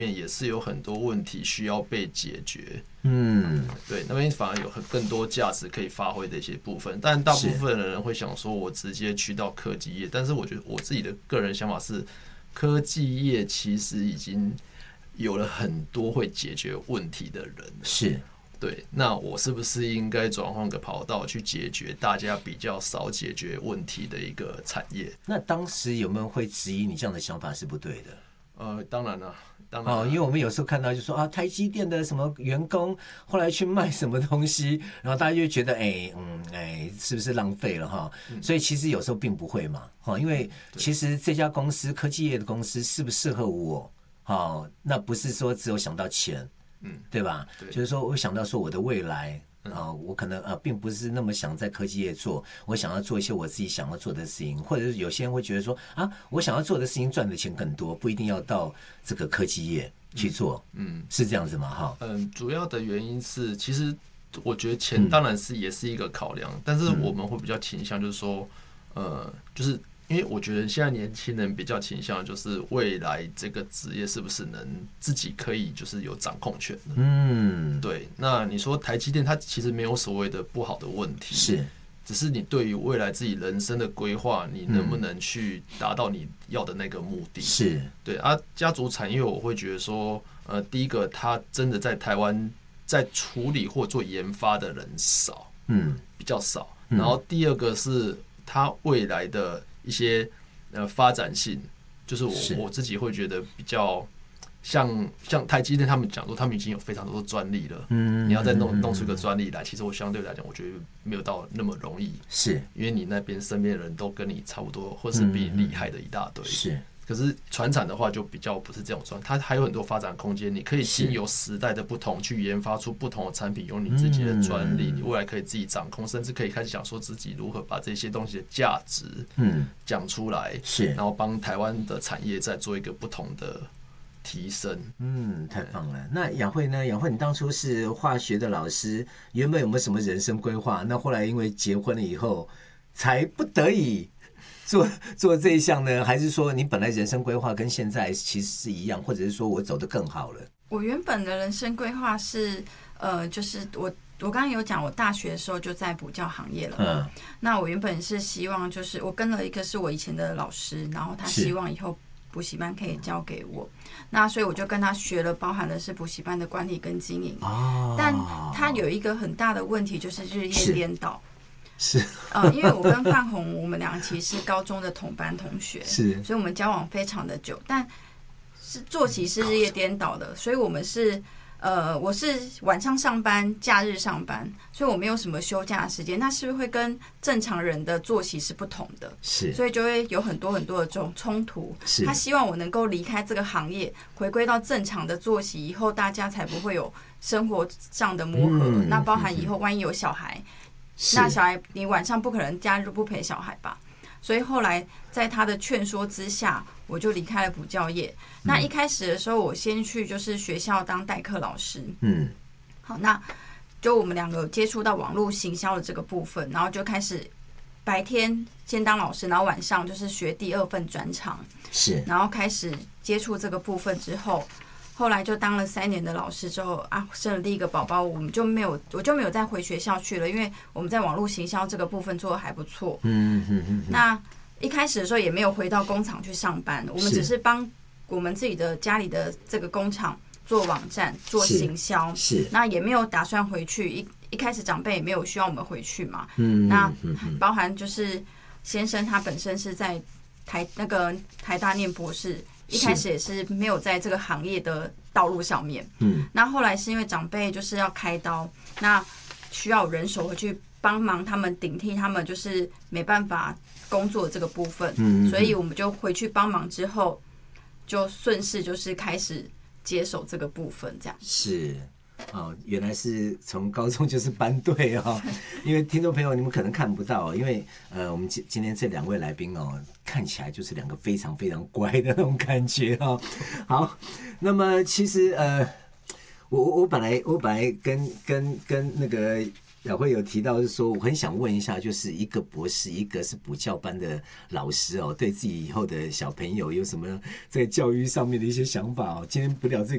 面也是有很多问题需要被解决。对，那边反而有更多价值可以发挥的一些部分，但大部分的人会想说，我直接去到科技业，但是我觉得我自己的个人想法是，科技业其实已经有了很多会解决问题的人了。 是。 对，那我是不是应该转换个跑道去解决大家比较少解决问题的一个产业？ 那当时有没有会质疑你这样的想法是不对的？当然了，当然。 因为我们有时候看到就说啊，台积电的什么员工后来去卖什么东西，然后大家就觉得是不是浪费了哈？所以其实有时候并不会嘛，因为其实这家公司科技业的公司适不适合我，那不是说只有想到钱。对吧？对，就是说我想到说我的未来我可能并不是那么想在科技业做，我想要做一些我自己想要做的事情，或者是有些人会觉得说我想要做的事情赚的钱更多，不一定要到这个科技业去做，是这样子吗？ 主要的原因是，其实我觉得钱当然是也是一个考量，但是我们会比较倾向就是说，就是因为我觉得现在年轻人比较倾向就是未来这个职业是不是能自己可以就是有掌控权的。对。那你说台积电它其实没有所谓的不好的问题，是，只是你对于未来自己人生的规划，你能不能去达到你要的那个目的？是。对啊，家族产业我会觉得说，第一个它真的在台湾在处理或做研发的人少，比较少。然后第二个是它未来的一些发展性，就是我自己会觉得比较像台积电他们讲说，他们已经有非常多的专利了，你要再弄出一个专利来，其实我相对来讲，我觉得没有到那么容易，是因为你那边身边的人都跟你差不多，或是比你厉害的一大堆，是。可是传产的话就比较不是这种状态，它还有很多发展空间，你可以经由时代的不同去研发出不同的产品，有你自己的专利，你未来可以自己掌控，甚至可以开始想说自己如何把这些东西的价值讲出来，是，然后帮台湾的产业再做一个不同的提升。 太棒了。那雅慧呢？雅慧，你当初是化学的老师，原本有没有什么人生规划？那后来因为结婚了以后，才不得已做这一项呢？还是说你本来人生规划跟现在其实是一样，或者是说我走得更好了？ 我原本的人生规划是，就是我刚刚有讲，我大学的时候就在补教行业了。那我原本是希望，就是我跟了一个是我以前的老师，然后他希望以后补习班可以教给我，那所以我就跟他学了，包含的是补习班的管理跟经营。但他有一个很大的问题，就是日夜颠倒。是，因为我跟范红，我们两个其实是高中的同班同学，是，所以我们交往非常的久，但是作息是日夜颠倒的，所以我们是，我是晚上上班，假日上班，所以我没有什么休假的时间，那是不是会跟正常人的作息是不同的？是，所以就会有很多很多的这种冲突。是，他希望我能够离开这个行业，回归到正常的作息，以后大家才不会有生活上的磨合。那包含以后万一有小孩。那小孩，你晚上不可能假日不陪小孩吧？所以后来在他的劝说之下，我就离开了补教业。那一开始的时候，我先去就是学校当代课老师。好，那就我们两个接触到网络行销的这个部分，然后就开始白天先当老师，然后晚上就是学第二份专长。是，然后开始接触这个部分之后。后来就当了3年的老师之后生了第一个宝宝，我就没有再回学校去了，因为我们在网络行销这个部分做得还不错。那一开始的时候也没有回到工厂去上班，我们只是帮我们自己的家里的这个工厂做网站、做行销。是，那也没有打算回去。一开始长辈也没有需要我们回去嘛。那包含就是先生他本身是在台大念博士。一开始也是没有在这个行业的道路上面，那后来是因为长辈就是要开刀，那需要有人手回去帮忙他们顶替他们就是没办法工作的这个部分，所以我们就回去帮忙之后，就顺势就是开始接手这个部分，这样是。原来是从高中就是班队因为听众朋友你们可能看不到，因为我们今天这2位来宾看起来就是2个非常非常乖的那种感觉好，那么其实我本来跟那个雅慧有提到是说，我很想问一下，就是一个博士，一个是补教班的老师对自己以后的小朋友有什么在教育上面的一些想法今天不聊这个。